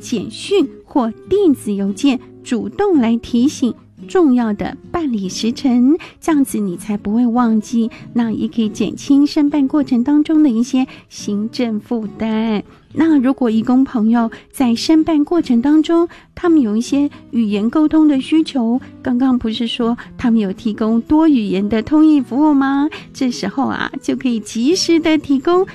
简讯或电子邮件主动来提醒重要的办理时程，这样子你才不会忘记，那也可以减轻申办过程当中的一些行政负担。那如果移工朋友在申办过程当中，他们有一些语言沟通的需求，刚刚不是说他们有提供多语言的通译服务吗？这时候啊，就可以及时的提供